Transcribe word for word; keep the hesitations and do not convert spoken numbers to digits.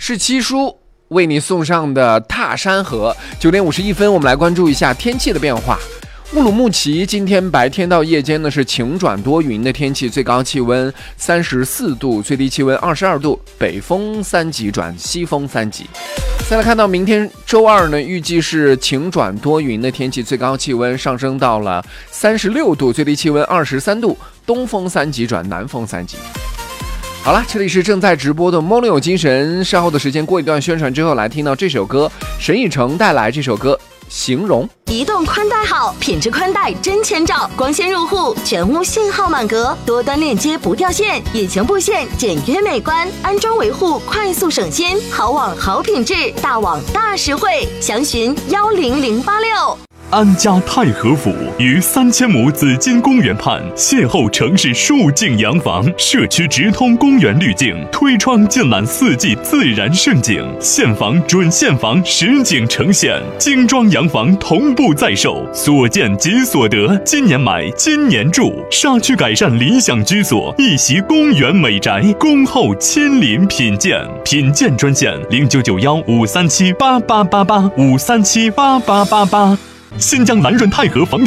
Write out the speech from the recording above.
是七叔为你送上的踏山河。九点五十一分，我们来关注一下天气的变化。乌鲁木齐今天白天到夜间呢是晴转多云的天气，最高气温三十四度，最低气温二十二度，北风三级转西风三级。再来看到明天周二呢，预计是晴转多云的天气，最高气温上升到了三十六度，最低气温二十三度，东风三级转南风三级。好了，这里是正在直播的梦里有精神，稍后的时间过一段宣传之后，来听到这首歌，沈以诚带来这首歌形容。 移动宽带好，品质宽带真千兆，光纤入户，全屋信号满格，多端链接不掉线，引擎布线简约美观，安装维护快速省心，好网好品质，大网大实惠，详询幺零零八六。 安家太和府于三千亩紫金公园畔，邂逅城市数景洋房，社区直通公园滤镜，推窗尽览四季自然盛景，现房准现房实景呈现，精装洋房同步在售，所见即所得，今年买今年住，沙区改善理想居所，一席公园美宅，恭候亲临品鉴，品鉴专线零九九幺五三七八八八八五三七八八八八。新疆南润泰和房地